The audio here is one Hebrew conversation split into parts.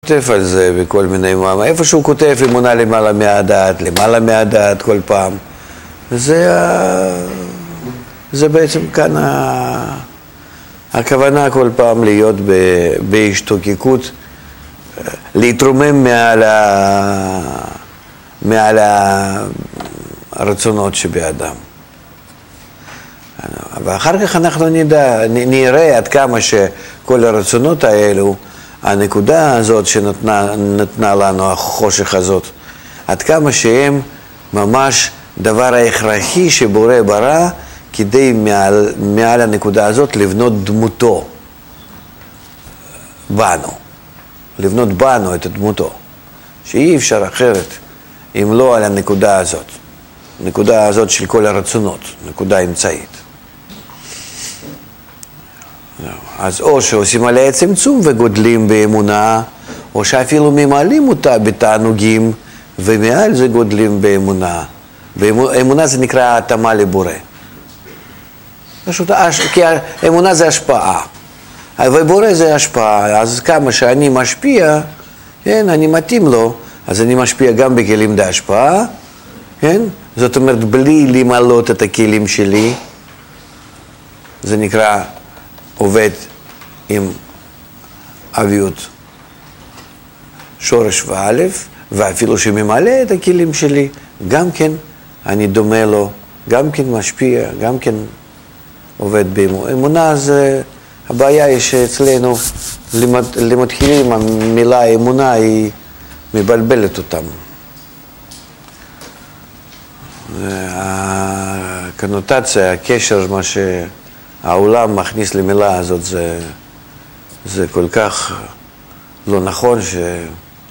כותב על זה בכל מיני מאמרים. איפה שהוא כותב אמונה למעלה מהדעת כל פעם. זה בעצם כאן הכוונה כל פעם להיות בהשתוקקות, להתרומם מעל הרצונות שבאדם. ואחר כך אנחנו נראה עד כמה שכל הרצונות האלו, הנקודה הזאת שנתנה לנו, החושך הזאת, עד כמה שהם ממש דבר ההכרחי שבורא ברא, כדי מעל הנקודה הזאת לבנות דמותו בנו, לבנות בנו את דמותו, שאי אפשר אחרת אם לא על הנקודה הזאת, נקודה הזאת של כל הרצונות, נקודה אמצעית. אז או שעושים עליה צמצום וגודלים באמונה, או שאפילו ממלאים אותה בתענוגים, ומעל זה גודלים באמונה. באמונה זה נקרא התאמה לבורא. פשוט, כי האמונה זה השפעה, ובורא זה השפעה, אז כמה שאני משפיע, כן, אני מתאים לו, אז אני משפיע גם בכלים להשפעה, כן? זאת אומרת, בלי למלות את הכלים שלי, זה נקרא עובד עם אביות שורש ואלף, ואפילו שממלא את הכלים שלי, גם כן אני דומה לו, גם כן משפיע, גם כן עובד באמונה. אמונה זה, הבעיה היא שאצלנו למתחילים המילה אמונה היא מבלבלת אותם. הקונוטציה, הקשר, מה שהעולם מכניס למילה הזאת, זה כל כך לא נכון שזה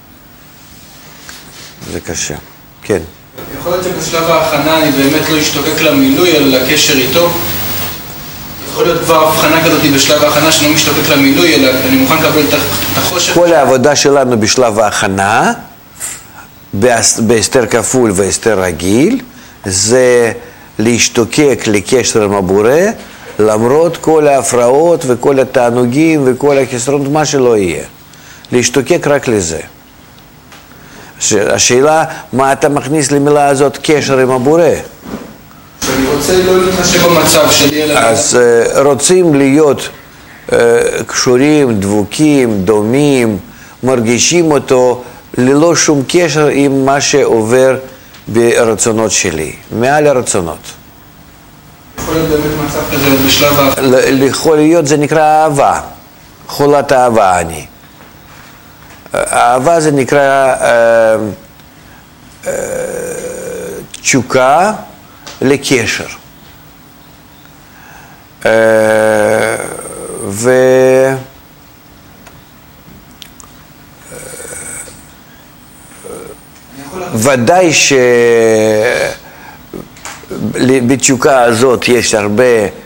קשה. כן. יכול להיות שבשלב ההכנה אני באמת לא אשתוקק למילוי, אלא לקשר איתו. יכול להיות כבר הבחנה כזאת בשלב ההכנה שאני לא משתוקק למילוי, אלא אני מוכן לקבל את החושך. כל העבודה שלנו בשלב ההכנה, בהסתר כפול והסתר רגיל, זה להשתוקק לקשר עם הבורא, למרות כל ההפרעות וכל התענוגים וכל החסרונות, מה שלא יהיה. להשתוקק רק לזה. השאלה, מה אתה מכניס למילה הזאת קשר עם הבורא? שאני רוצה לא להתחשב במצב שלי, אלא... אז רוצים להיות קשורים, דבוקים, דומים, מרגישים אותו ללא שום קשר עם מה שעובר ברצונות שלי, מעל הרצונות. יכול להיות באמת מצב כזה בשלב האחר? יכול להיות, זה נקרא אהבה, חולת אהבה אני. אהבה זה נקרא תשוקה לקשר. ודאי שבתשוקה הזאת יש הרבה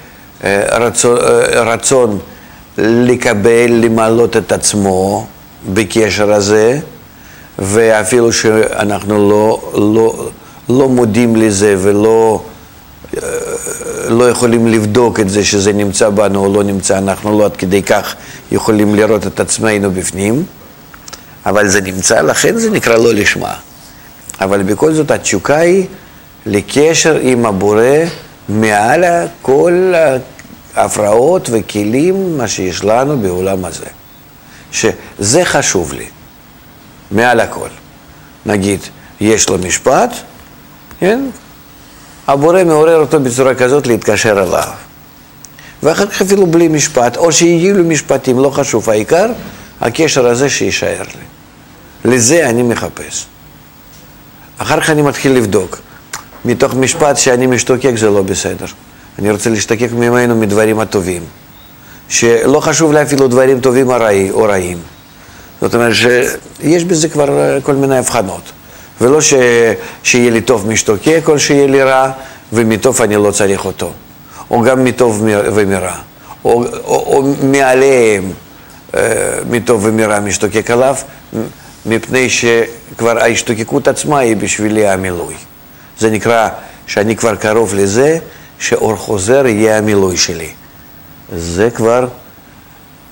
רצון לקבל, למלות את עצמו בקשר הזה, ואפילו שאנחנו לא מודים לזה ולא יכולים לבדוק את זה שזה נמצא בנו או לא נמצא, אנחנו לא עד כדי כך יכולים לראות את עצמנו בפנים, אבל זה נמצא, לכן זה נקרא לא לשמה. אבל בכל זאת התשוקה היא לקשר עם הבורא מעל כל ההפרעות וכלים מה שיש לנו בעולם הזה. שזה חשוב לי, מעל הכל. נגיד, יש לו משפט, כן? הבורא מעורר אותו בצורה כזאת להתקשר אליו. ואחר כך אפילו בלי משפט, או שיהיו לו משפטים, לא חשוב, העיקר, הקשר הזה שישאר לי. לזה אני מחפש. אחר כך אני מתחיל לבדוק. מתוך משפט שאני משתוקק זה לא בסדר. אני רוצה להשתוקק ממנו מדברים הטובים. שלא חשוב לי אפילו דברים טובים או רעים. זאת אומרת שיש בזה כבר כל מיני הבחנות. ולא שיהיה לי טוב משתוקק או שיהיה לי רע ומטוב אני לא צריך אותו. או גם מטוב ומרע. או מעליהם מטוב ומרע משתוקק עליו, מפני שכבר ההשתוקקות עצמה היא בשבילי המילוי. זה נקרא שאני כבר קרוב לזה שאור חוזר יהיה המילוי שלי. זה כבר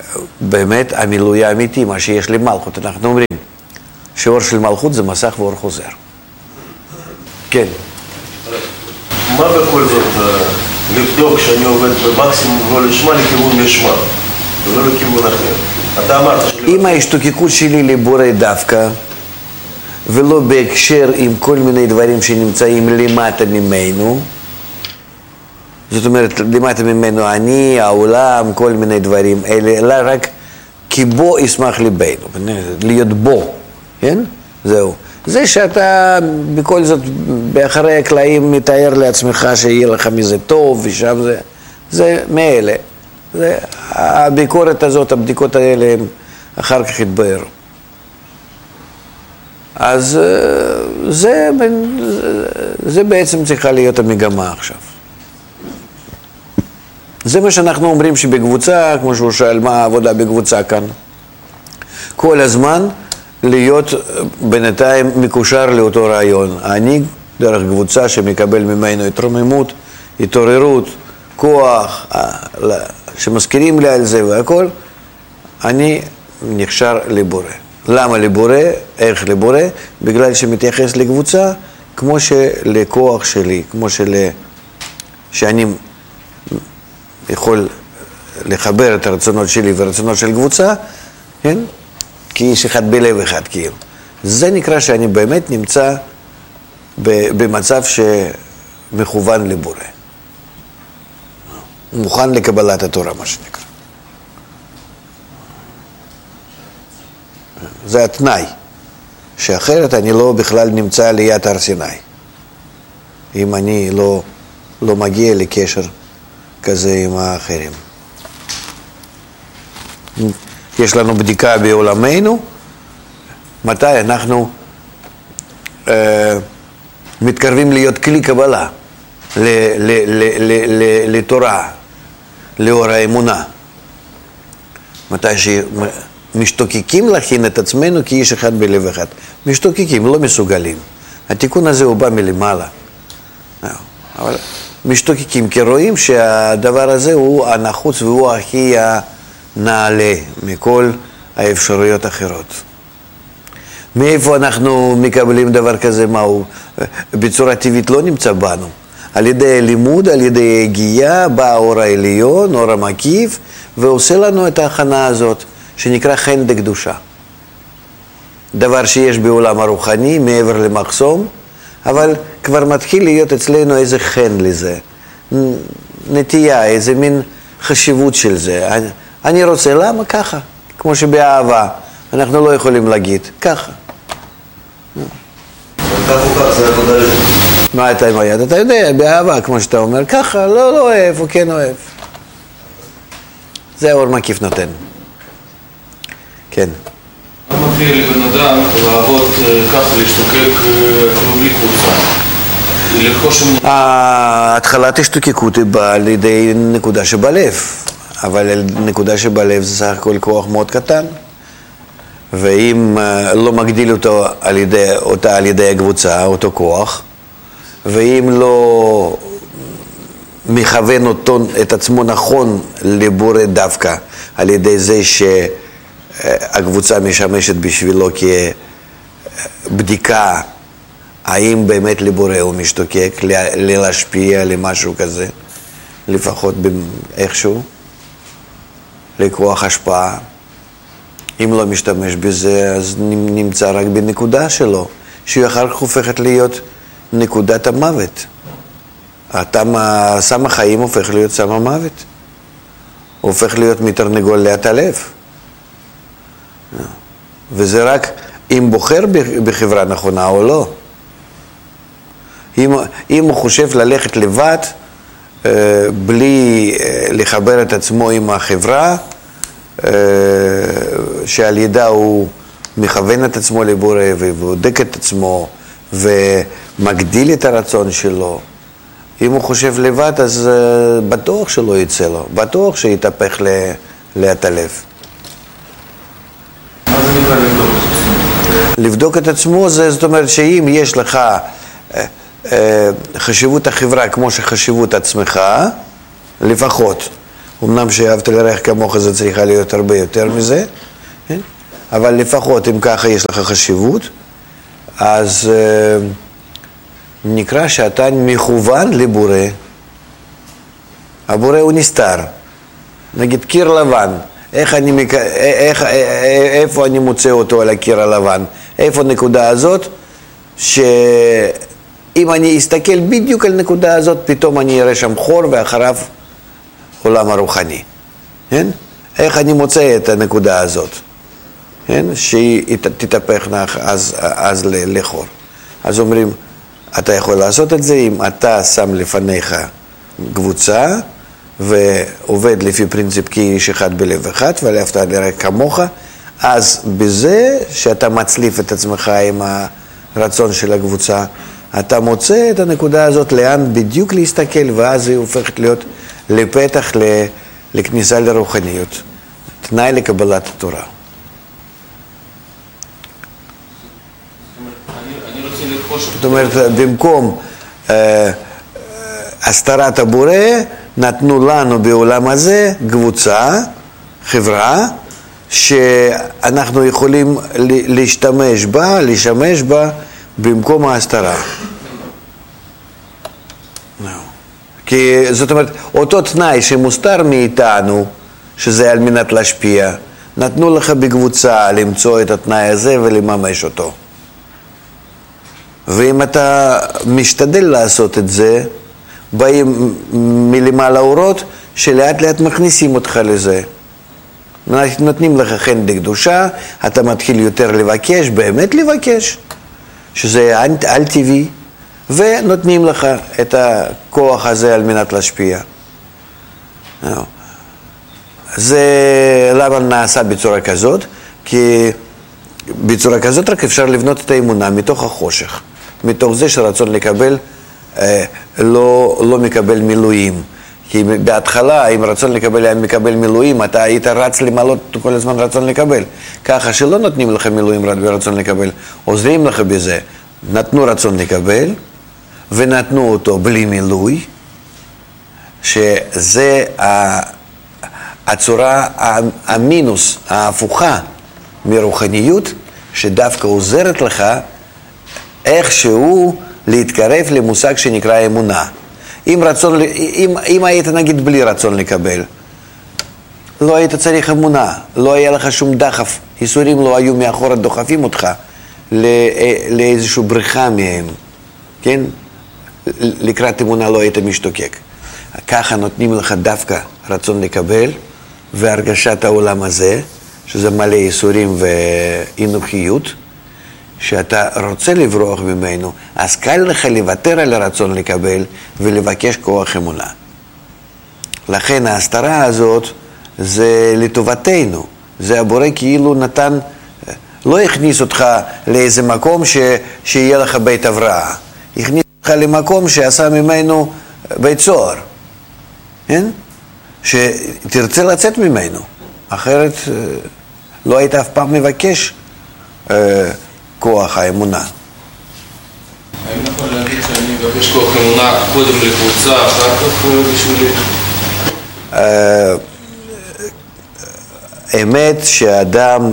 באמת המילוי האמיתי, מה שיש למלכות. אנחנו אומרים, שאור של מלכות זה מסך ואור חוזר. כן. מה בכל זאת לבדוק שאני עובד במקסימום לא לשמה לכיוון משמה, ולא לכיוון אחר? אתה אמרת אם ההשתוקקות שלי לבורא דווקא, ולא בהקשר עם כל מיני דברים שנמצאים למטה ממנו, זאת אומרת, למטה ממנו אני, העולם, כל מיני דברים אלה, אלא רק כי בו ישמח ליבנו, להיות בו, כן? זהו. זה שאתה בכל זאת, באחרי הקלעים מתאר לעצמך שיהיה לך מזה טוב, ושם זה מאלה. הביקורת הזאת, הבדיקות האלה, הם אחר כך יתבהרו. אז זה בעצם צריכה להיות המגמה עכשיו. זה מה שאנחנו אומרים שבקבוצה, כמו שהוא שאל מה העבודה בקבוצה כאן, כל הזמן להיות בינתיים מקושר לאותו רעיון. אני דרך קבוצה שמקבל ממנו התרוממות, התעוררות, כוח, שמזכירים לי על זה והכל, אני נקשר לבורא. למה לבורא? איך לבורא? בגלל שמתייחס לקבוצה כמו שלכוח שלי, כמו שאני יכול לחבר את הרצונות שלי והרצונות של קבוצה, כן? כאיש אחד בלב אחד, כאילו. זה נקרא שאני באמת נמצא במצב שמכוון לבורא. מוכן לקבלת התורה, מה שנקרא. זה התנאי, שאחרת אני לא בכלל נמצא ליד הר סיני. אם אני לא מגיע לקשר כזה עם האחרים. יש לנו בדיקה בעולמנו, מתי אנחנו מתקרבים להיות כלי קבלה לתורה, לאור האמונה. מתי שמשתוקקים להכין את עצמנו כאיש אחד בלב אחד. משתוקקים, לא מסוגלים. התיקון הזה הוא בא מלמעלה. אבל משתוקקים, כי רואים שהדבר הזה הוא הנחוץ והוא הכי נעלה מכל האפשרויות האחרות. מאיפה אנחנו מקבלים דבר כזה? מהו? בצורה טבעית לא נמצא בנו. על ידי לימוד, על ידי הגייה, בא האור העליון, אור המקיף, ועושה לנו את ההכנה הזאת, שנקרא חן דקדושה. דבר שיש בעולם הרוחני, מעבר למחסום, אבל כבר מתחיל להיות אצלנו איזה חן לזה. נטייה, איזה מין חשיבות של זה. אני רוצה, למה? ככה. כמו שבאהבה, אנחנו לא יכולים להגיד, ככה. מה אתה עם היד? אתה יודע, באהבה, כמו שאתה אומר, ככה, לא אוהב, או כן אוהב. זה האור מקיף נותן. כן. מה מפריע לבן אדם לעבוד ככה, להשתוקק אפילו בלי קבוצה? התחלת השתוקקות היא באה על ידי נקודה שבלב, אבל נקודה שבלב זה סך הכל כוח מאוד קטן, ואם לא מגדיל אותה על ידי הקבוצה, אותו כוח, ואם לא מכוון את עצמו נכון לבורא דווקא על ידי זה שהקבוצה משמשת בשבילו כבדיקה האם באמת לבורא הוא משתוקק, להשפיע למשהו כזה, לפחות איכשהו, לכוח השפעה. אם לא משתמש בזה, אז נמצא רק בנקודה שלו, שהיא אחר כך הופכת להיות נקודת המוות. סם החיים הופך להיות סם המוות. הוא הופך להיות מתרנגול ליד הלב. וזה רק אם בוחר בחברה נכונה או לא. אם הוא חושב ללכת לבד, בלי לחבר את עצמו עם החברה, שעל ידה הוא מכוון את עצמו לבורא ובודק את עצמו ומגדיל את הרצון שלו, אם הוא חושב לבד, אז בטוח שלא יצא לו, בטוח שיתהפך ליד הלב. מה זה נקרא לבדוק את עצמו? לבדוק את עצמו, זאת אומרת שאם יש לך חשיבות החברה כמו שחשיבות עצמך, לפחות, אמנם שאהבת לרעך כמוך זה צריכה להיות הרבה יותר מזה, כן? אבל לפחות אם ככה יש לך חשיבות, אז נקרא שאתה מכוון לבורא. הבורא הוא נסתר. נגיד קיר לבן, איפה אני מוצא אותו על הקיר הלבן? איפה הנקודה הזאת? שאם אני אסתכל בדיוק על הנקודה הזאת, פתאום אני אראה שם חור ואחריו עולם הרוחני. כן? איך אני מוצא את הנקודה הזאת? כן? שהיא תתהפך אז לחור. אז אומרים, אתה יכול לעשות את זה אם אתה שם לפניך קבוצה ועובד לפי פרינציפ כי איש אחד בלב אחד ואהבת לרעך כמוך, אז בזה שאתה מצליף את עצמך עם הרצון של הקבוצה, אתה מוצא את הנקודה הזאת לאן בדיוק להסתכל, ואז היא הופכת להיות לפתח לכניסה לרוחניות, תנאי לקבלת התורה. זאת אומרת, במקום הסתרת הבורא, נתנו לנו בעולם הזה קבוצה, חברה, שאנחנו יכולים לשמש בה במקום ההסתרה. כי זאת אומרת, אותו תנאי שמוסתר מאיתנו, שזה על מנת להשפיע, נתנו לך בקבוצה למצוא את התנאי הזה ולממש אותו. ואם אתה משתדל לעשות את זה, באים מלמעלה אורות שלאט לאט מכניסים אותך לזה. נותנים לך חן דקדושה, אתה מתחיל יותר לבקש, באמת לבקש, שזה על טבעי, ונותנים לך את הכוח הזה על מנת להשפיע. זה למה נעשה בצורה כזאת? כי בצורה כזאת רק אפשר לבנות את האמונה מתוך החושך, מתוך זה שרצון לקבל לא מקבל מילואים. כי בהתחלה, אם רצון לקבל היה מקבל מילואים, אתה היית רץ למעלות כל הזמן רצון לקבל. ככה שלא נותנים לך מילואים ברצון לקבל, עוזרים לך בזה. נתנו רצון לקבל, ונתנו אותו בלי מילוי, שזה הצורה המינוס, ההפוכה מרוחניות, שדווקא עוזרת לך איכשהו להתקרב למושג שנקרא אמונה. אם היית נגיד בלי רצון לקבל, לא היית צריך אמונה, לא היה לך שום דחף, ייסורים לא היו מאחורה דוחפים אותך לאיזושהי בריחה מהם, כן? לקראת אמונה לא היית משתוקק. ככה נותנים לך דווקא רצון לקבל והרגשת העולם הזה, שזה מלא ייסורים ואינוכיות, שאתה רוצה לברוח ממנו, אז קל לך לוותר על הרצון לקבל ולבקש כוח אמונה. לכן ההסתרה הזאת זה לטובתנו, זה הבורא כאילו נתן, לא הכניס אותך לאיזה מקום שיהיה לך בית הבראה, הכניס אותך למקום שעשה ממנו בית סוהר, כן? שתרצה לצאת ממנו, אחרת לא היית אף פעם מבקש כוח האמונה. האם נכון להגיד שאני מבקש כוח אמונה קודם לקבוצה, אחר כך בשבילי? אמת שהאדם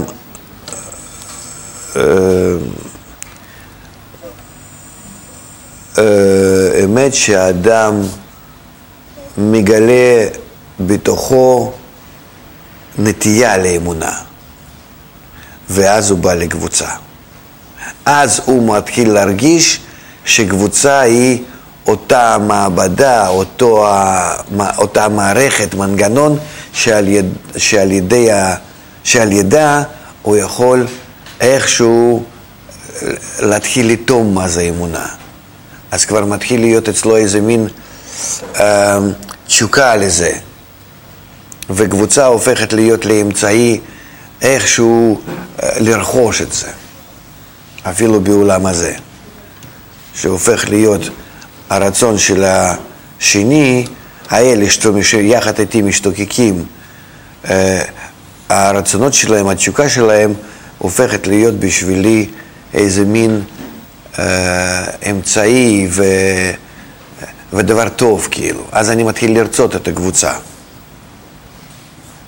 אמת שהאדם מגלה בתוכו נטייה לאמונה, ואז הוא בא לקבוצה. אז הוא מתחיל להרגיש שקבוצה היא אותה מעבדה, אותה מערכת, מנגנון, שעל ידה הוא יכול איכשהו להתחיל לטום מה זה אמונה. אז כבר מתחיל להיות אצלו איזה מין תשוקה לזה. וקבוצה הופכת להיות לאמצעי איכשהו לרכוש את זה. אפילו בעולם הזה. שהופך להיות הרצון של השני, האלה שיחד איתי משתוקקים, הרצונות שלהם, התשוקה שלהם, הופכת להיות בשבילי איזה מין אמצעי ודבר טוב כאילו. אז אני מתחיל לרצות את הקבוצה.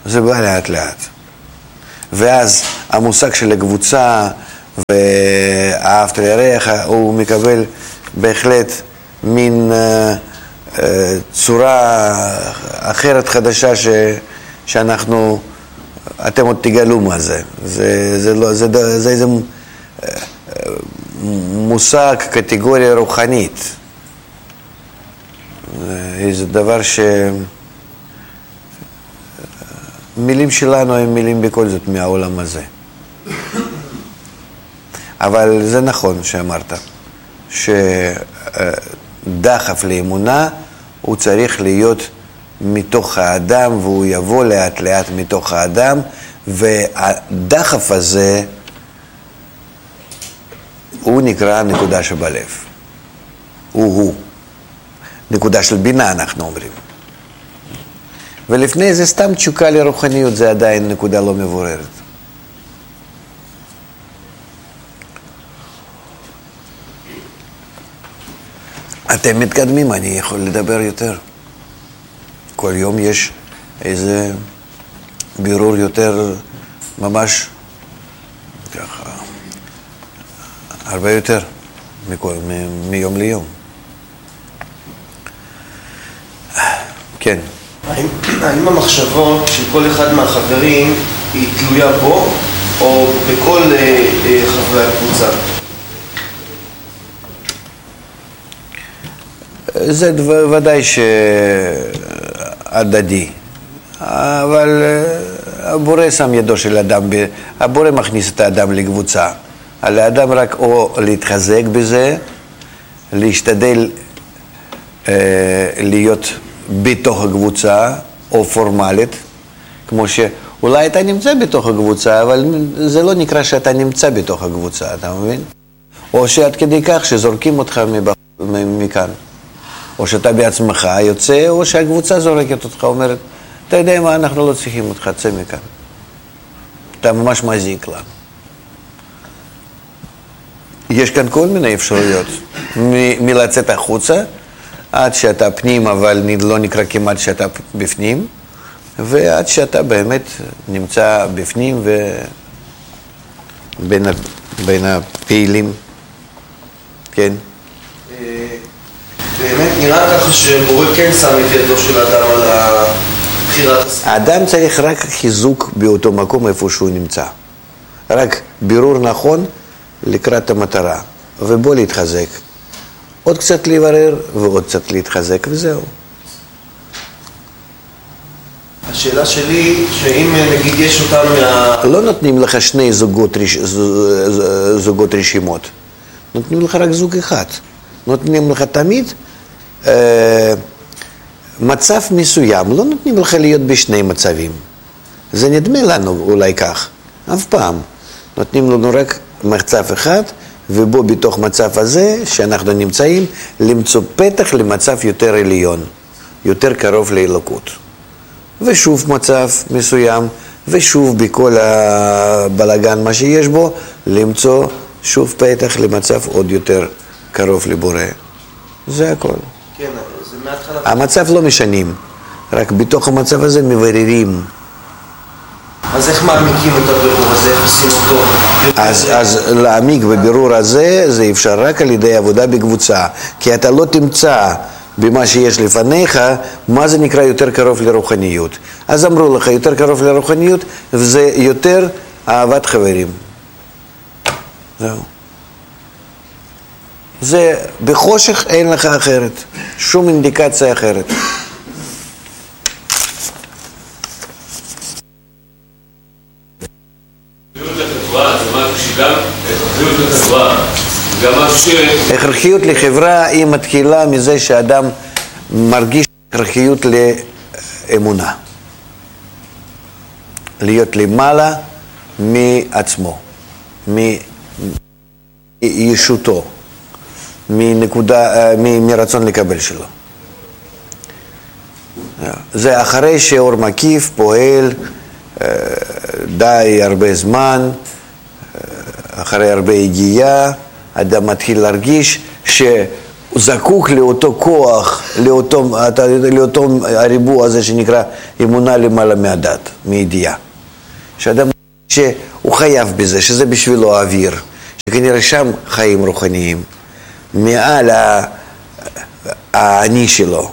זה בא לאט לאט. ואז המושג של הקבוצה ואהבת לרעך, הוא מקבל בהחלט מין צורה אחרת חדשה שאנחנו, אתם עוד תגלו מה זה. זה איזה מושג, קטגוריה רוחנית. זה דבר מילים שלנו הם מילים בכל זאת מהעולם הזה. אבל זה נכון שאמרת, שדחף לאמונה הוא צריך להיות מתוך האדם, והוא יבוא לאט לאט מתוך האדם, והדחף הזה הוא נקרא נקודה שבלב. הוא. נקודה של בינה אנחנו אומרים. ולפני זה סתם תשוקה לרוחניות, זה עדיין נקודה לא מבוררת. אתם מתקדמים, אני יכול לדבר יותר. כל יום יש איזה בירור יותר, ממש ככה, הרבה יותר מיום ליום. כן. האם המחשבות של כל אחד מהחברים היא תלויה בו או בכל חברי הקבוצה? זה ודאי שהדדי, אבל הבורא שם ידו של אדם, הבורא מכניס את האדם לקבוצה. על האדם רק או להתחזק בזה, להשתדל להיות בתוך הקבוצה, או פורמלית, כמו שאולי אתה נמצא בתוך הקבוצה, אבל זה לא נקרא שאתה נמצא בתוך הקבוצה, אתה מבין? או שעד כדי כך שזורקים אותך מכאן. או שאתה בעצמך יוצא, או שהקבוצה זורקת אותך, אומרת, אתה יודע מה, אנחנו לא צריכים אותך, צא מכאן. אתה ממש מזיק לה. יש כאן כל מיני אפשרויות, מלצאת החוצה, עד שאתה פנים, אבל לא נקרא כמעט שאתה בפנים, ועד שאתה באמת נמצא בפנים בין הפעילים. כן? באמת נראה ככה שבורא כן שם את ידו של האדם על בחירת הסביבה. האדם צריך רק חיזוק באותו מקום איפה שהוא נמצא. רק בירור נכון לקראת המטרה, ובוא להתחזק. עוד קצת להיברר ועוד קצת להתחזק, וזהו. השאלה שלי, שאם נגיד יש אותם לא נותנים לך שני זוגות רשימות. נותנים לך רק זוג אחד. נותנים לך תמיד מצב מסוים. לא נותנים לך להיות בשני מצבים. זה נדמה לנו אולי כך. אף פעם. נותנים לנו רק מצב אחד, ובו בתוך מצב הזה שאנחנו נמצאים, למצוא פתח למצב יותר עליון, יותר קרוב לאלוקות. ושוב מצב מסוים, ושוב בכל הבלגן מה שיש בו, למצוא שוב פתח למצב עוד יותר קרוב לבורא. זה הכל. כן, זה מההתחלה. המצב לא משנים, רק בתוך המצב הזה מבררים. אז איך מעמיקים את הבירור הזה? איך עושים אותו? אז להעמיק בבירור הזה, זה אפשר רק על ידי עבודה בקבוצה. כי אתה לא תמצא במה שיש לפניך, מה זה נקרא יותר קרוב לרוחניות. אז אמרו לך, יותר קרוב לרוחניות, וזה יותר אהבת חברים. זהו. זה בחושך אין לך אחרת, שום אינדיקציה אחרת. הכרחיות לחברה היא מתחילה מזה שאדם מרגיש הכרחיות לאמונה. להיות למעלה מעצמו, מישותו, מרצון לקבל שלו. זה אחרי שאור מקיף פועל די הרבה זמן, אחרי הרבה הגיעה, אדם מתחיל להרגיש שהוא זקוק לאותו כוח, לאותו הריבוע הזה שנקרא אמונה למעלה מהדת, מידיעה. שאדם שהוא חייב בזה, שזה בשבילו האוויר, שכנראה שם חיים רוחניים, מעל האני שלו.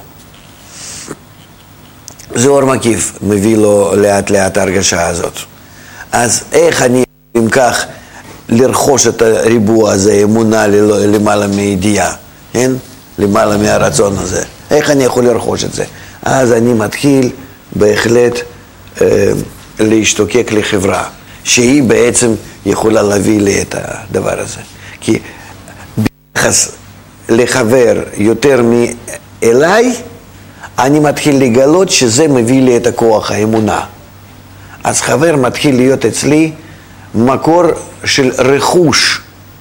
זה אור מקיף, מביא לו לאט לאט ההרגשה הזאת. אז איך אני אם כך לרכוש את הריבוע הזה, אמונה למעלה מידיעה, כן? למעלה מהרצון הזה. איך אני יכול לרכוש את זה? אז אני מתחיל בהחלט להשתוקק לחברה, שהיא בעצם יכולה להביא לי את הדבר הזה. כי ביחס לחבר יותר מאליי, אני מתחיל לגלות שזה מביא לי את הכוח, האמונה. אז חבר מתחיל להיות אצלי מקור של רכוש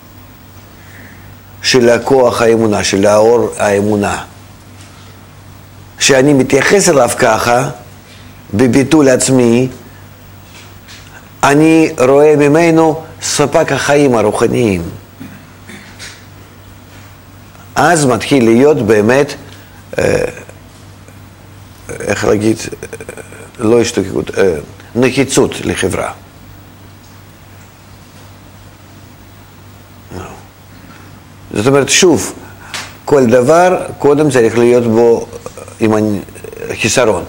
של הכוח האמונה, של האור האמונה. שאני מתייחס אליו ככה, בביטול עצמי, אני רואה ממנו ספק החיים הרוחניים. אז מתחיל להיות באמת, איך להגיד, לא השתוקקות, נחיצות לחברה. זאת אומרת, שוב, כל דבר קודם צריך להיות בו עם חיסרון.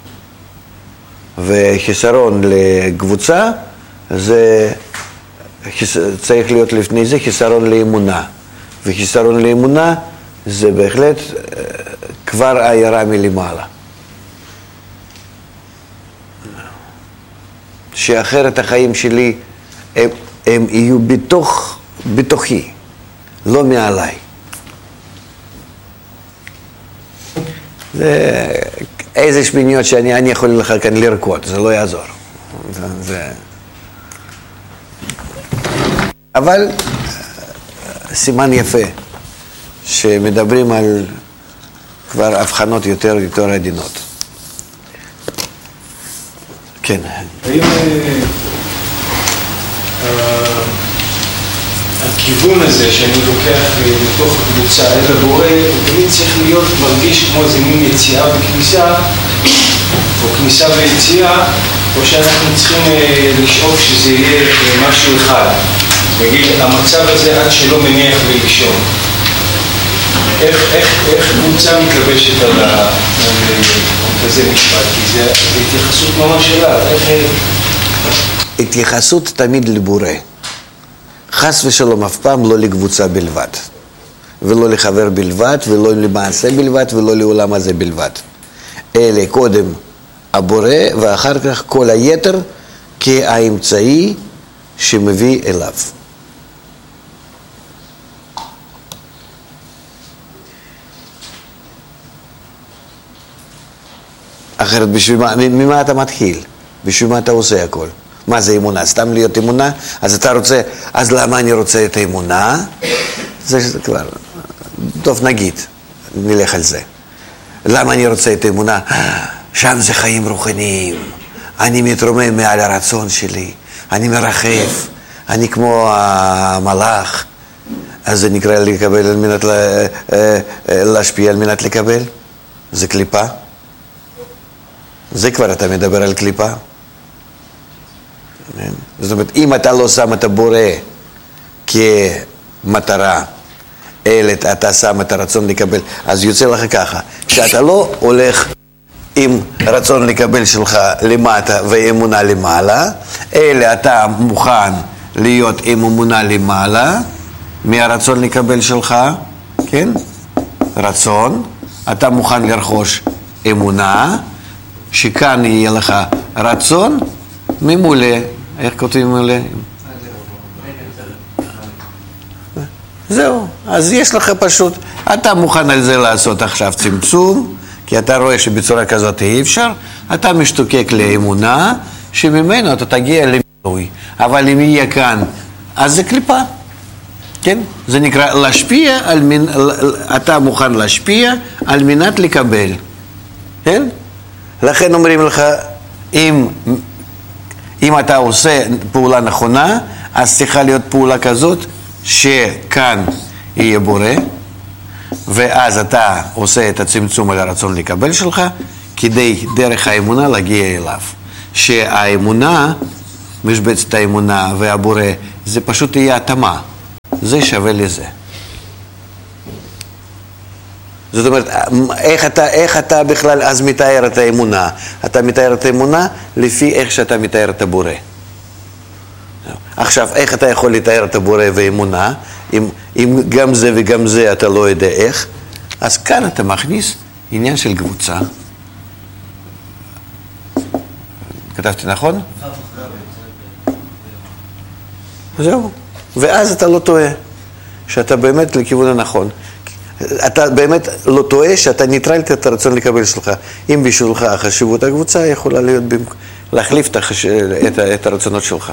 וחיסרון לקבוצה, זה צריך להיות לפני זה חיסרון לאמונה. וחיסרון לאמונה זה בהחלט כבר עיירה מלמעלה. שאחרת החיים שלי הם יהיו בתוכי, לא מעליי. זה איזה שמיניות שאני יכול לך כאן לרקוד, זה לא יעזור. אבל סימן יפה, שמדברים על כבר הבחנות יותר עדינות. כן. האם הכיוון הזה שאני לוקח בתוך הקבוצה אל הבורא, הוא תמיד צריך להיות מרגיש כמו איזה מין יציאה וכניסה, או כניסה ויציאה, או שאנחנו צריכים לשאוף שזה יהיה משהו אחד. נגיד, המצב הזה עד שלא מניח לי לישון. איך קבוצה מתלבשת על כזה משפט? כי זה התייחסות ממש אליו. התייחסות תמיד לבורא. חס ושלום אף פעם לא לקבוצה בלבד. ולא לחבר בלבד, ולא למעשה בלבד, ולא לעולם הזה בלבד. אלה קודם הבורא, ואחר כך כל היתר כאמצעי שמביא אליו. אחרת ממה אתה מתחיל? בשביל מה אתה עושה הכל? מה זה אמונה? סתם להיות אמונה? אז אתה רוצה, אז למה אני רוצה את האמונה? זה כבר, טוב נגיד, נלך על זה. למה אני רוצה את האמונה? שם זה חיים רוחניים. אני מתרומם מעל הרצון שלי. אני מרחף. אני כמו המלאך. אז זה נקרא לקבל על מנת להשפיע על מנת לקבל? זה קליפה? זה כבר אתה מדבר על קליפה. זאת אומרת, אם אתה לא שם את הבורא כמטרה, אלא אתה שם את הרצון לקבל, אז יוצא לך ככה, שאתה לא הולך עם רצון לקבל שלך למטה ואמונה למעלה, אלא אתה מוכן להיות עם אמונה למעלה, מהרצון לקבל שלך, כן? רצון, אתה מוכן לרכוש אמונה, שכאן יהיה לך רצון ממולא. איך כותבים ממולא? זהו, אז יש לך פשוט, אתה מוכן על זה לעשות עכשיו צמצום, כי אתה רואה שבצורה כזאת אי אפשר, אתה משתוקק לאמונה, שממנו אתה תגיע למילוי. אבל אם יהיה כאן, אז זה קליפה, כן? זה נקרא להשפיע, אתה מוכן להשפיע על מנת לקבל, כן? לכן אומרים לך, אם אתה עושה פעולה נכונה, אז צריכה להיות פעולה כזאת, שכאן יהיה בורא, ואז אתה עושה את הצמצום על הרצון לקבל שלך, כדי דרך האמונה להגיע אליו. שהאמונה, משבצת האמונה והבורא, זה פשוט יהיה התאמה. זה שווה לזה. זאת אומרת, איך אתה בכלל אז מתאר את האמונה? אתה מתאר את האמונה לפי איך שאתה מתאר את הבורא. עכשיו, איך אתה יכול לתאר את הבורא ואמונה, אם גם זה וגם זה אתה לא יודע איך? אז כאן אתה מכניס עניין של קבוצה. כתבתי נכון? זהו. ואז אתה לא טועה, שאתה באמת לכיוון הנכון. אתה באמת לא טועה שאתה ניטרלת את הרצון לקבל שלך. אם בשבילך החשיבות הקבוצה יכולה להיות להחליף את הרצונות שלך.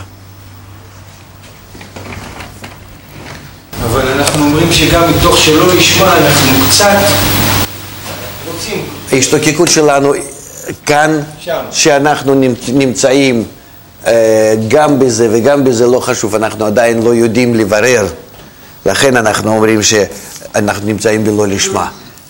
אבל אנחנו אומרים שגם מתוך שלא לשמה אנחנו קצת רוצים. ההשתוקקות שלנו כאן, שאנחנו נמצאים גם בזה וגם בזה לא חשוב, אנחנו עדיין לא יודעים לברר. לכן אנחנו אומרים שאנחנו נמצאים בלא לשמה.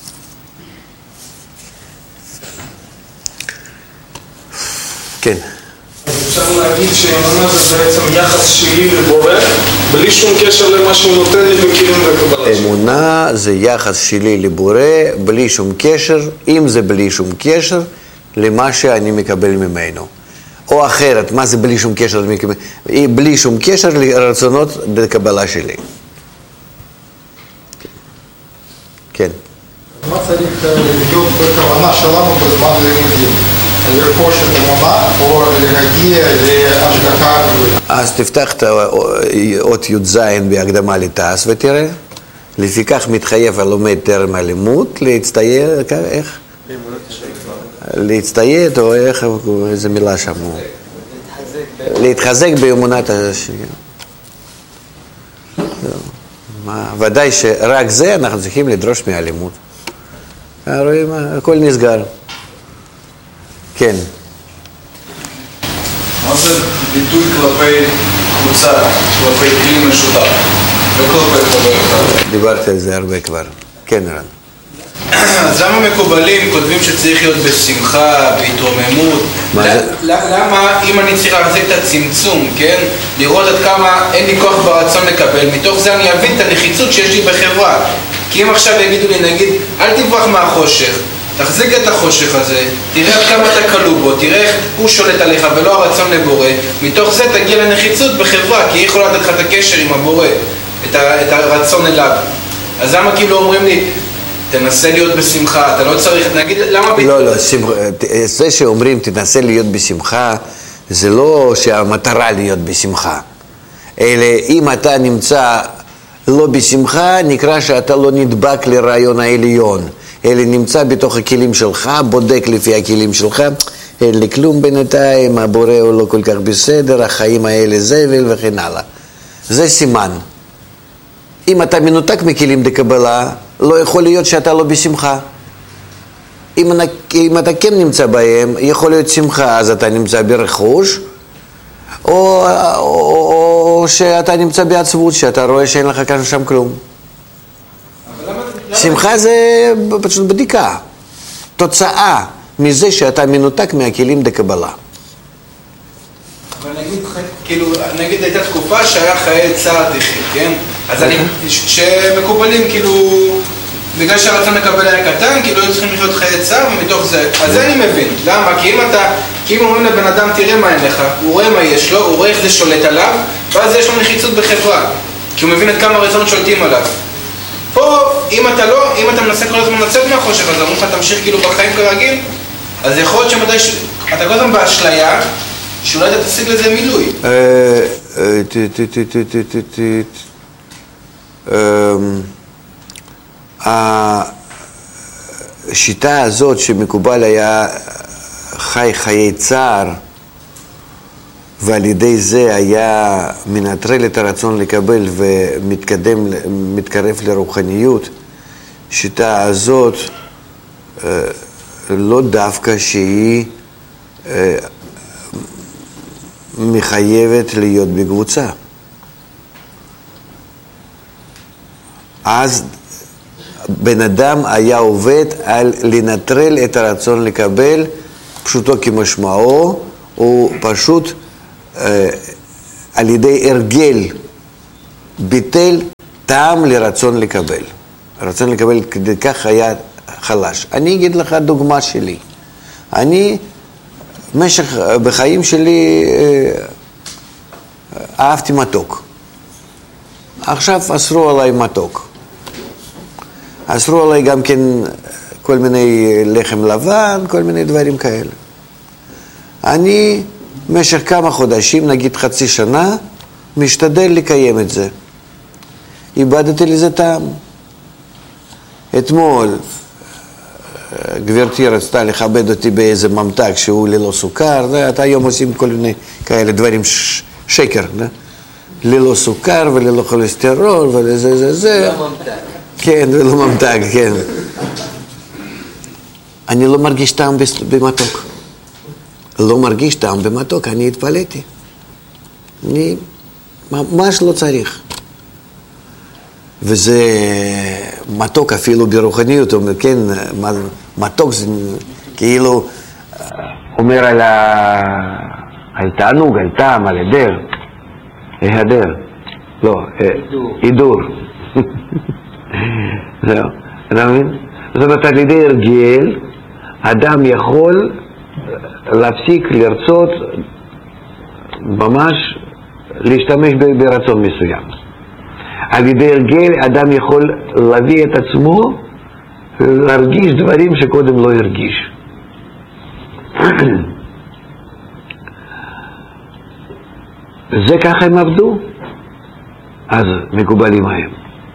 כן. אפשר להגיד שאמונה זה בעצם יחס שלי לבורא, בלי שום קשר למה שהוא נותן לי בכלים וקבלה. אמונה זה יחס שלי לבורא, בלי שום קשר, אם זה בלי שום קשר, למה שאני מקבל ממנו. או אחרת, מה זה בלי שום קשר? בלי שום קשר לרצונות לקבלה שלי. כן. מה צריך להיות בכוונה שלנו בזמן לימודים? לרכוש את אמונה או להגיע להשגחה? אז תפתח את אות י"ז בהקדמה לתעש ותראה. לפיכך מתחייב הלומד טרם הלימוד להצטייד, איך? להצטייד או איך, איזה מילה שם? להתחזק באמונת השם. ודאי שרק זה אנחנו צריכים לדרוש מהלימוד. רואים, הכל נסגר. כן. מה זה ביטוי כלפי קבוצה, כלפי כלי משותף? וכלפי חבר אחד? דיברתי על זה הרבה כבר. כן, רן. אז למה מקובלים כותבים שצריך להיות בשמחה, בהתרוממות? למה אם אני צריך להחזיק את הצמצום, כן? לראות עד כמה אין לי כוח ברצון לקבל, מתוך זה אני אבין את הנחיצות שיש לי בחברה. כי אם עכשיו יגידו לי, נגיד, אל תברח מהחושך, תחזיק את החושך הזה, תראה עד כמה אתה כלוא בו, תראה איך הוא שולט עליך ולא הרצון לבורא, מתוך זה תגיע לנחיצות בחברה, כי היא יכולה לתת לך את הקשר עם הבורא, את הרצון אליו. אז למה כאילו אומרים לי, תנסה להיות בשמחה, אתה לא צריך, נגיד, למה... לא, זה שאומרים תנסה להיות בשמחה, זה לא שהמטרה להיות בשמחה, אלא אם אתה נמצא לא בשמחה, נקרא שאתה לא נדבק לרעיון העליון, אלא נמצא בתוך הכלים שלך, בודק לפי הכלים שלך, אין לי כלום בינתיים, הבורא הוא לא כל כך בסדר, החיים האלה זבל וכן הלאה. זה סימן. אם אתה מנותק מכלים דקבלה, לא יכול להיות שאתה לא בשמחה. אם אתה כן נמצא בהם, יכול להיות שמחה, אז אתה נמצא ברכוש, או שאתה נמצא בעצבות, שאתה רואה שאין לך כאן שם כלום. שמחה זה פשוט בדיקה, תוצאה מזה שאתה מנותק מהכלים דקבלה. אבל נגיד הייתה תקופה שהיה חיי צער תחי, כן? אז אני, שמקובלים כאילו, בגלל שהרצון לקבל היה קטן, כאילו היו צריכים לחיות חיי צער ומתוך זה, אז זה אני מבין. למה? כי אם אומרים לבן אדם תראה מה אין לך, הוא רואה מה יש לו, הוא רואה איך זה שולט עליו, ואז יש לו נחיצות בחברה, כי הוא מבין עד כמה הרצונות שולטים עליו. פה, אם אתה מנסה כל הזמן לצאת מהחושך, אז אמרו לך תמשיך כאילו בחיים כרגיל, אז יכול להיות שמדי אתה כל הזמן באשליה, שאולי אתה תשיג לזה מילוי. השיטה הזאת שמקובל היה חיי צער, ועל ידי זה היה מנטרל את הרצון לקבל ומתקרב לרוחניות, שיטה הזאת לא דווקא שהיא מחייבת להיות בקבוצה. בן אדם היה עובד על לנטרל את הרצון לקבל, פשוטו כמשמעו, הוא פשוט על ידי הרגל ביטל טעם לרצון לקבל. הרצון לקבל כדי כך היה חלש. אני אגיד לך דוגמה שלי. אני בחיים שלי אהבתי מתוק. עכשיו אסרו עליי מתוק. אסרו עליי גם כן כל מיני לחם לבן, כל מיני דברים כאלה. אני במשך כמה חודשים, נגיד חצי שנה, משתדל לקיים את זה. איבדתי לזה טעם. אתמול גברתי רצתה לכבד אותי באיזה ממתק שהוא ללא סוכר, אתה היום עושים כל מיני כאלה דברים שקר, ללא סוכר וללא כולסטרול ולזה זה. לא ממתק. כן, ולא ממתק, כן. אני לא מרגיש טעם במתוק. לא מרגיש טעם במתוק, אני התפלאתי. אני ממש לא צריך. וזה מתוק אפילו ברוחניות, כן, מתוק זה כאילו אומר על תענוג, על טעם, על היעדר, לא, הידור. זהו, אתה מבין? זאת אומרת, על ידי הרגל, אדם יכול להפסיק לרצות ממש להשתמש ברצון מסוים. על ידי הרגל אדם יכול להביא את עצמו להרגיש דברים שקודם לא הרגיש. זה ככה הם עבדו, אז מקובלים הם.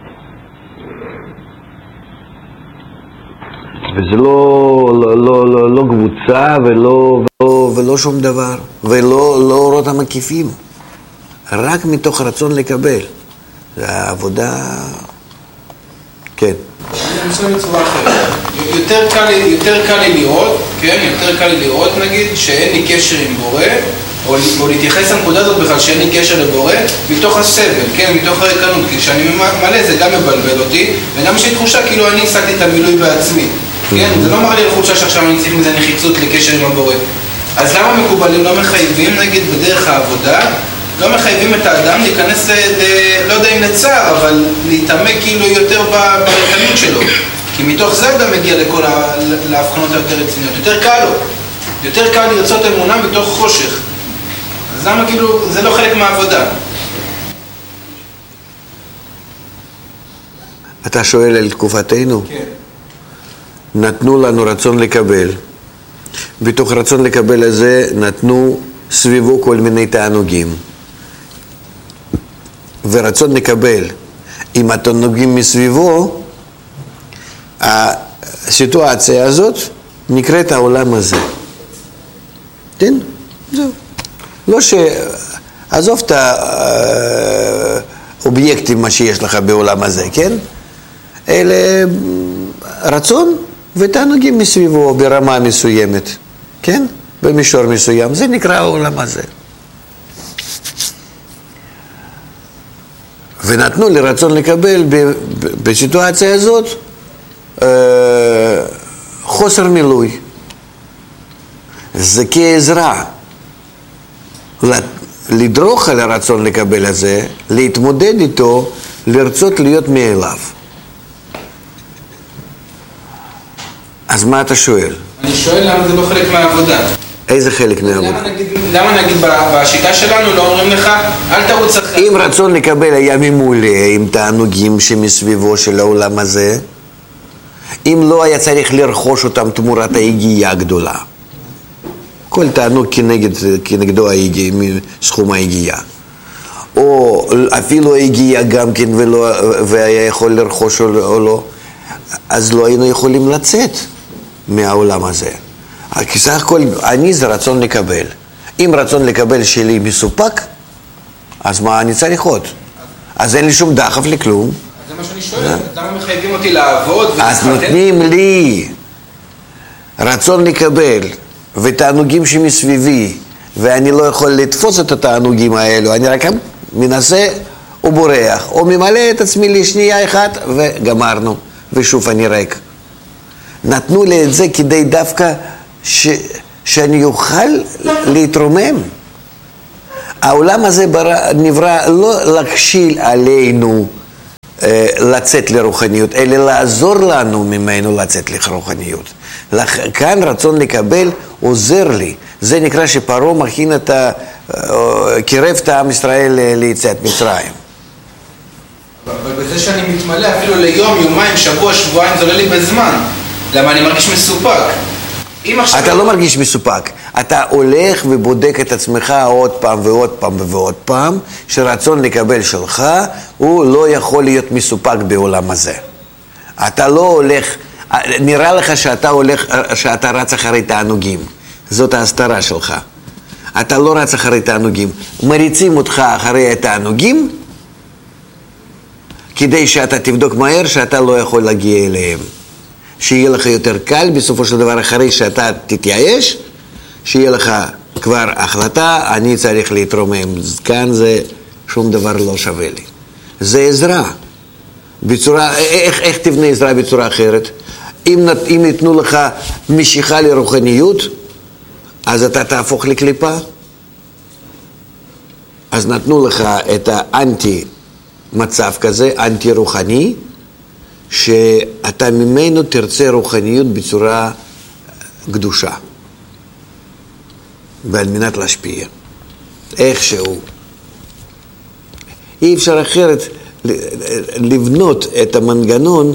וזה לא קבוצה ולא שום דבר, ולא אורות המקיפים, רק מתוך רצון לקבל. זה העבודה, כן. אני חושב בצורה אחרת. יותר קל לי לראות, כן? יותר קל לי לראות, נגיד, שאין לי קשר עם בורא, או להתייחס לנקודה הזאת בכלל שאין לי קשר לבורא, מתוך הסבל, כן? מתוך הריקנות, כי כשאני מלא זה גם מבלבל אותי, וגם יש לי תחושה כאילו אני השגתי את המילוי בעצמי. כן? זה לא מראה לי לחושה שעכשיו אני צריך מזה נחיצות לקשר עם הבורא. אז למה מקובלים לא מחייבים, נגיד, בדרך העבודה, לא מחייבים את האדם להיכנס, לא יודע אם לצער, אבל להתעמק כאילו יותר בריקנות שלו. כי מתוך זה גם מגיע לכל להבחנות היותר רציניות. יותר קל לו. יותר קל לרצות אמונה מתוך חושך. אז למה כאילו, זה לא חלק מהעבודה. אתה שואל על תקופתנו? כן. נתנו לנו רצון לקבל. בתוך רצון לקבל הזה נתנו סביבו כל מיני תענוגים. ורצון לקבל עם התענוגים מסביבו, הסיטואציה הזאת נקראת העולם הזה. כן? זהו. לא עזוב את האובייקטים מה שיש לך בעולם הזה, כן? אלה רצון ותענוגים מסביבו ברמה מסוימת, כן? במישור מסוים. זה נקרא העולם הזה. ונתנו לי רצון לקבל בסיטואציה הזאת חוסר מילוי. זה כעזרה לדרוך על הרצון לקבל הזה, להתמודד איתו, לרצות להיות מאליו. אז מה אתה שואל? אני שואל למה זה לא חלק מהעבודה. איזה חלק מהעבודה? למה נגיד בשיטה שלנו לא אומרים לך, אל תרוץ אחרי. אם רצון לקבל היה ממולא עם תענוגים שמסביבו של העולם הזה, אם לא היה צריך לרכוש אותם תמורת ההגיעה הגדולה. כל תענוג כנגדו ההגיעה, סכום ההגיעה. או אפילו ההגיעה גם כן והיה יכול לרכוש או לא, אז לא היינו יכולים לצאת מהעולם הזה. כי סך הכל אני זה רצון לקבל. אם רצון לקבל שלי מסופק, אז מה אני צריך עוד? אז אין לי שום דחף לכלום. זה מה שאני שואל, למה מחייבים אותי לעבוד? אז נותנים לי רצון לקבל ותענוגים שמסביבי, ואני לא יכול לתפוס את התענוגים האלו, אני רק מנסה ובורח, או ממלא את עצמי לשנייה אחת וגמרנו. ושוב אני ריק. נתנו לי את זה כדי דווקא שאני אוכל להתרומם. העולם הזה נברא לא להכשיל עלינו לצאת לרוחניות, אלא לעזור לנו ממנו לצאת לרוחניות. כאן רצון לקבל עוזר לי. זה נקרא שפרעה מכין קירב את עם ישראל ליציאת מצרים. אבל בזה שאני מתמלא אפילו ליום, יומיים, שבוע, שבועיים, זה עולה לי בזמן. למה אני מרגיש מסופק? אתה לא מרגיש מסופק. אתה הולך ובודק את עצמך עוד פעם ועוד פעם ועוד פעם, שרצון לקבל שלך, הוא לא יכול להיות מסופק בעולם הזה. אתה לא הולך, נראה לך שאתה רץ אחרי תענוגים. זאת ההסתרה שלך. אתה לא רץ אחרי תענוגים. מריצים אותך אחרי התענוגים, כדי שאתה תבדוק מהר שאתה לא יכול להגיע אליהם. שיהיה לך יותר קל בסופו של דבר אחרי שאתה תתייאש, שיהיה לך כבר החלטה, אני צריך להתרומם. כאן זה שום דבר לא שווה לי. זה עזרה. איך תבנה עזרה בצורה אחרת? אם ייתנו לך משיכה לרוחניות, אז אתה תהפוך לקליפה. אז נתנו לך את האנטי מצב כזה, אנטי רוחני, שאתה ממנו תרצה רוחניות בצורה קדושה. ועל מנת להשפיע. איכשהו. אי אפשר אחרת לבנות את המנגנון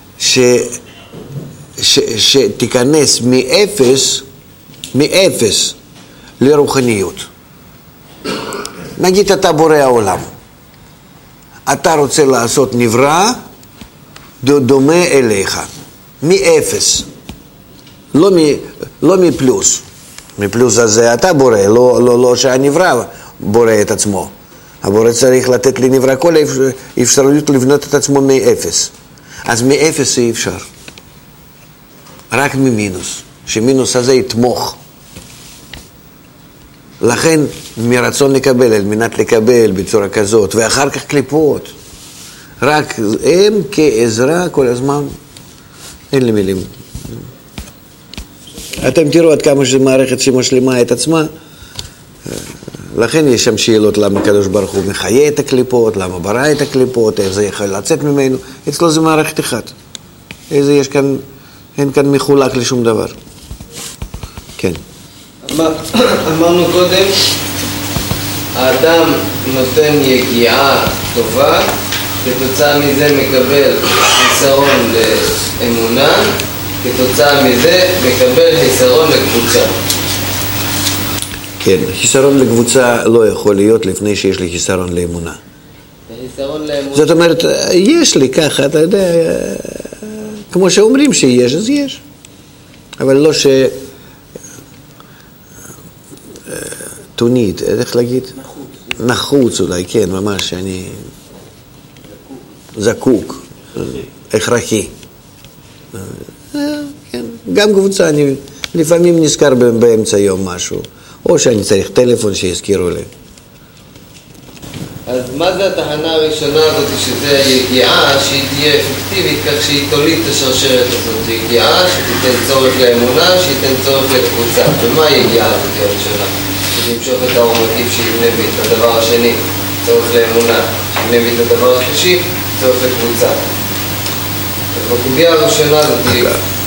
שתיכנס מאפס לרוחניות. נגיד אתה בורא העולם. אתה רוצה לעשות נברא דומה אליך. מאפס. לא מפלוס. מפלוס הזה אתה בורא, לא שהנברא בורא את עצמו. הבורא צריך לתת לנברא כל אפשרות לבנות את עצמו מאפס. אז מאפס אי אפשר. רק ממינוס. שמינוס הזה יתמוך. לכן מרצון לקבל, על מנת לקבל בצורה כזאת, ואחר כך קליפות. רק הם כעזרה כל הזמן. אין לי מילים. אתם תראו עד כמה שזו מערכת שמשלימה את עצמה. לכן יש שם שאלות למה הקדוש ברוך הוא מחיה את הקליפות, למה ברא את הקליפות, איך זה יכול לצאת ממנו. אצלו זה מערכת אחת. איזה יש כאן, אין כאן מחולק לשום דבר. כן. אמרנו קודם, האדם נותן יגיעה טובה, כתוצאה מזה מקבל חיסרון לאמונה, כתוצאה מזה מקבל חיסרון לקבוצה. כן, חיסרון לקבוצה לא יכול להיות לפני שיש לי חיסרון לאמונה. חיסרון לאמונה. זאת אומרת, יש לי ככה, אתה יודע, כמו שאומרים שיש, אז יש. אבל לא תונית, איך להגיד? נחוץ אולי, כן, ממש, שאני זקוק, הכרחי. כן, גם קבוצה, אני לפעמים נזכר באמצע יום משהו, או שאני צריך טלפון שיזכירו לי. אז מה זה התחנה הראשונה הזאת, שזה יגיעה שהיא תהיה אפקטיבית, כך שהיא תוליד את השרשרת הזאת? יגיעה שתיתן צורך לאמונה, שתיתן צורך לקבוצה. ומה היגיעה הזאת הראשונה? שתמשוך את האור מקיף שיבנה בי את הדבר השני, צורך לאמונה, שיבנה בי את הדבר השלישי, צורך לקבוצה. אז בקוביה הראשונה הזאת...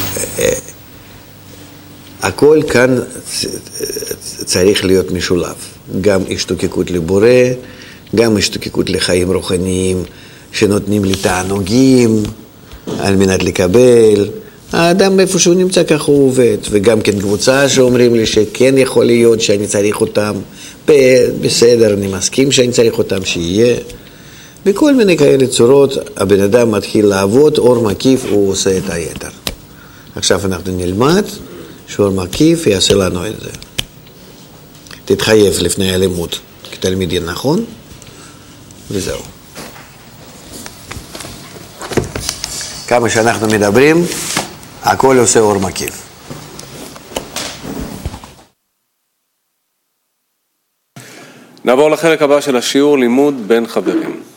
הכל כאן צריך להיות משולב. גם השתוקקות לבורא, גם השתוקקות לחיים רוחניים שנותנים לי תענוגים על מנת לקבל. האדם איפה שהוא נמצא ככה הוא עובד. וגם כן קבוצה שאומרים לי שכן יכול להיות שאני צריך אותם. בסדר, אני מסכים שאני צריך אותם שיהיה. בכל מיני כאלה צורות הבן אדם מתחיל לעבוד, אור מקיף הוא עושה את היתר. עכשיו אנחנו נלמד שאור מקיף יעשה לנו את זה. תתחייב לפני הלימוד כתלמידים, נכון? וזהו. כמה שאנחנו מדברים, הכל עושה אור מקיף. נעבור לחלק הבא של השיעור, לימוד בין חברים.